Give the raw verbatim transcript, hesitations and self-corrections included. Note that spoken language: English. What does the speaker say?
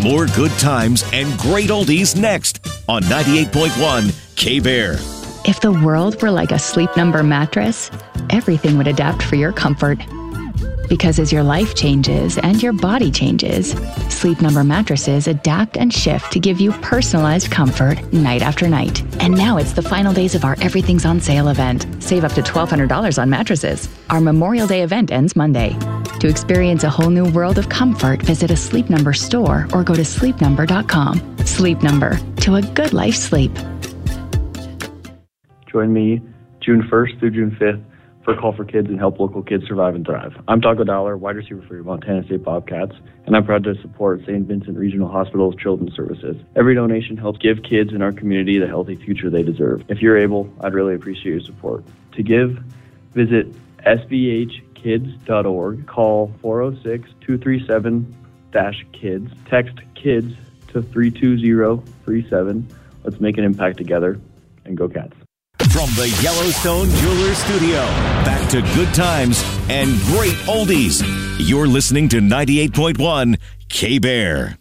More good times and great oldies next on ninety-eight point one K-Bear. If the world were like a Sleep Number mattress, everything would adapt for your comfort. Because as your life changes and your body changes, Sleep Number mattresses adapt and shift to give you personalized comfort night after night. And now it's the final days of our Everything's on Sale event. Save up to twelve hundred dollars on mattresses. Our Memorial Day event ends Monday. To experience a whole new world of comfort, visit a Sleep Number store or go to sleep number dot com. Sleep Number, to a good life sleep. Join me June first through June fifth for Call for Kids and help local kids survive and thrive. I'm Taco Dollar, wide receiver for your Montana State Bobcats, and I'm proud to support Saint Vincent Regional Hospital's Children's Services. Every donation helps give kids in our community the healthy future they deserve. If you're able, I'd really appreciate your support. To give, visit s v h kids dot org, call four oh six, two three seven, kids, text KIDS to three two zero three seven. Let's make an impact together, and go Cats. From the Yellowstone Jewelers Studio, back to good times and great oldies. You're listening to ninety-eight point one K-Bear.